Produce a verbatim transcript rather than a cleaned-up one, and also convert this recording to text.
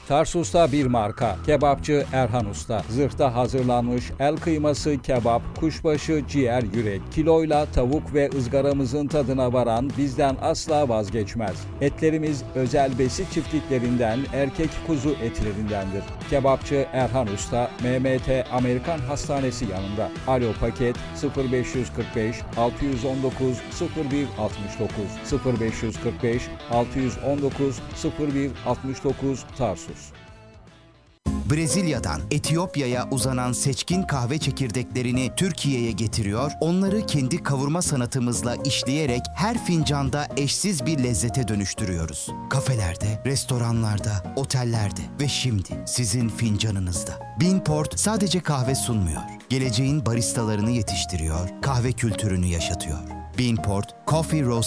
Tarsus'ta bir marka. Kebapçı Erhan Usta. Zırhta hazırlanmış el kıyması, kebap, kuşbaşı, ciğer, yürek, kiloyla tavuk ve ızgaramızın tadına varan bizden asla vazgeçmez. Etlerimiz özel besi çiftliklerinden, erkek kuzu etlerindendir. Kebapçı Erhan Usta, M M T Amerikan Hastanesi yanında. Alo paket sıfır beş kırk beş altı yüz on dokuz sıfır bir altmış dokuz sıfır beş kırk beş altı yüz on dokuz sıfır bir altmış dokuz Tarsus. Brezilya'dan Etiyopya'ya uzanan seçkin kahve çekirdeklerini Türkiye'ye getiriyor, onları kendi kavurma sanatımızla işleyerek her fincanda eşsiz bir lezzete dönüştürüyoruz. Kafelerde, restoranlarda, otellerde ve şimdi sizin fincanınızda. Beanport sadece kahve sunmuyor, geleceğin baristalarını yetiştiriyor, kahve kültürünü yaşatıyor. Beanport, Coffee Roast